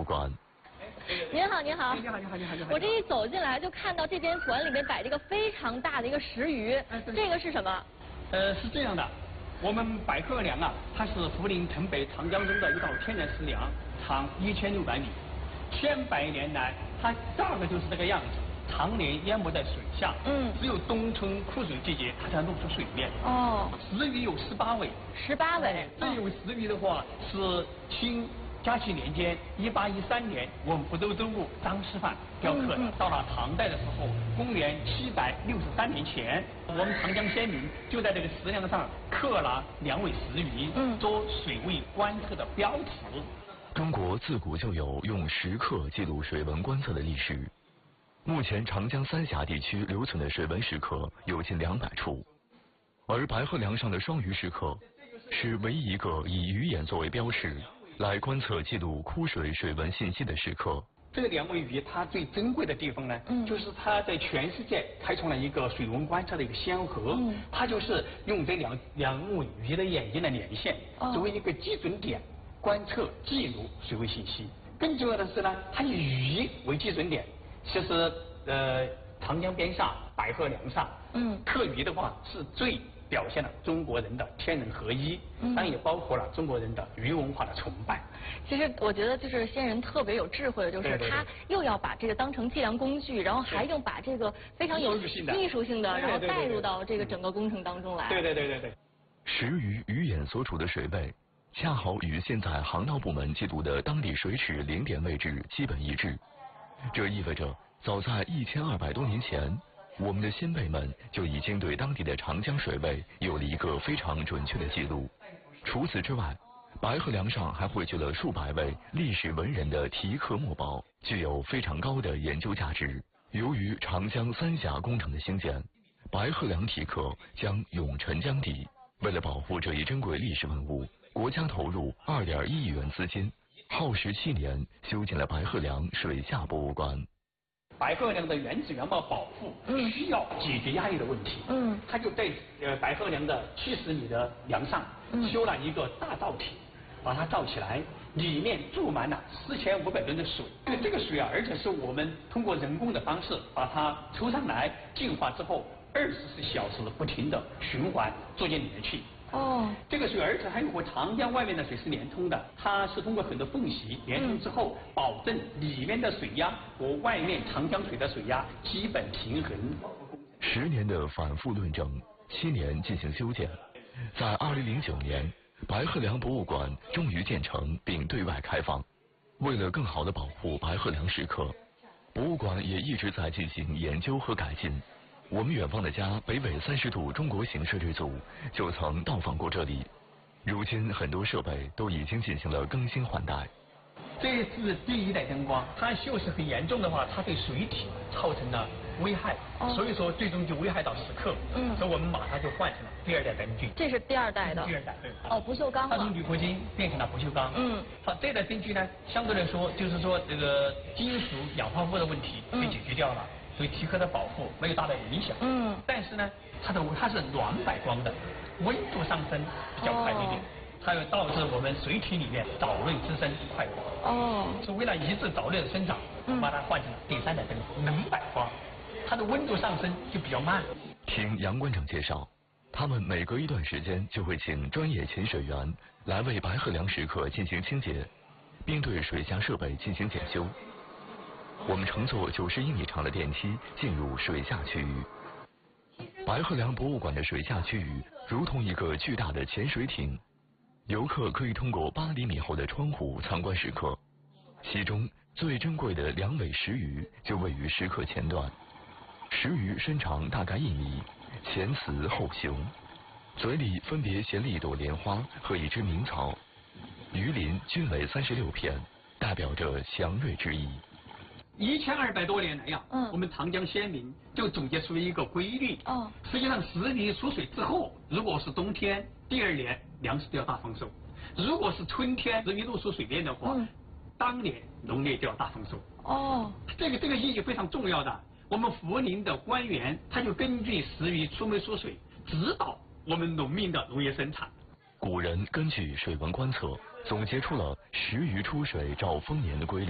物馆。 您好，您好。 你好。 我这一走进来就看到这边馆里面摆着一个非常大的一个石鱼，这个是什么？ 是这样的，我们白鹤梁啊，它是涪陵城北长江中的一道天然石梁，长1600米，千百年来它大概就是这个样子。常年淹没在水下，只有冬春枯水季节它才露出水面。 哦， 石鱼有18尾。 18尾。 这一尾石鱼的话是清嘉庆年间1813年，我们福州州务张师范雕刻的。到了唐代的时候，公元763年前，我们长江先民就在这个石梁上刻了2尾石鱼，做水位观测的标尺。 中国自古就有用石刻记录水文观测的历史。目前长江三峡地区留存的水文石刻有近200处，而白鹤梁上的双鱼石刻是唯一一个以鱼眼作为标识来观测记录枯水水文信息的石刻。 这个2尾鱼它最珍贵的地方呢，就是它在全世界开创了一个水文观测的一个先河。它就是用这两尾鱼的眼睛的连线作为一个基准点，观测记录水位信息。更重要的是呢，它以鱼为基准点。其实长江边上白鹤梁上，刻鱼的话是最表现了中国人的天人合一，当然也包括了中国人的鱼文化的崇拜。 其实我觉得就是先人特别有智慧的，就是他又要把这个当成计量工具，然后还用把这个非常有艺术性的，然后带入到这个整个工程当中来。 对。 石鱼鱼眼所处的水位，恰好与现在航道部门记录的当地水尺零点位置基本一致。这意味着，早在1200多年前，我们的先辈们就已经对当地的长江水位有了一个非常准确的记录。除此之外，白鹤梁上还汇聚了数百位历史文人的题刻墨宝，具有非常高的研究价值。由于长江三峡工程的兴建，白鹤梁题刻将永沉江底。为了保护这一珍贵历史文物，国家投入2.1亿元资金，耗时7年修建了白鹤梁水下博物馆。 白鹤梁的原址原貌保护需要解决压力的问题，他就在白鹤梁的70米的梁上修了一个大造体，把它造起来，里面注满了4500吨的水。这个水啊，而且是我们通过人工的方式把它抽上来，净化之后24小时不停的循环做进里面去。这个水而且还有和长江外面的水是连通的，它是通过很多缝隙连通之后，保证里面的水压和外面长江水的水压基本平衡。 10年的反复论证，7年进行修建，在2009年，白鹤梁博物馆终于建成并对外开放。为了更好地保护白鹤梁石刻，博物馆也一直在进行研究和改进。我们远方的家北纬30度中国行摄制组就曾到访过这里，如今很多设备都已经进行了更新换代。 这是第1代灯光，它锈蚀很严重的话，它对水体造成了危害，所以说最终就危害到石刻。所以我们马上就换成了第2代灯具。 这是第2代的。 第2代，对。 不锈钢了。 它从铝合金变成了不锈钢。好，这代灯具呢，相对来说就是说这个金属氧化物的问题被解决掉了。对题刻的保护没有大的影响。但是呢，它是暖摆光的，温度上升比较快一点，它会导致我们水体里面藻类滋生快。是为了抑制藻类的生长，把它换成了第3代灯能摆光，它的温度上升就比较慢。 听杨馆长介绍，他们每隔一段时间就会请专业潜水员来为白鹤梁石刻进行清洁，并对水下设备进行检修。我们乘坐91米长的电梯进入水下区域。白鹤梁博物馆的水下区域如同一个巨大的潜水艇，游客可以通过8厘米厚的窗户参观石刻，其中最珍贵的2尾石鱼就位于石刻前段。石鱼身长大概1米，前雌后雄，嘴里分别衔了一朵莲花和一只鸣草，鱼鳞均为36片，代表着祥瑞之意。 1200多年来呀，我们长江先民就总结出了一个规律。实际上石鱼出水之后，如果是冬天，第2年粮食就要大丰收；如果是春天石鱼露出水面的话，当年农业就要大丰收。这个意义非常重要的。我们涪陵的官员他就根据石鱼出没出水，指导我们农民的农业生产。 古人根据水文观测，总结出了石鱼出水兆丰年的规律。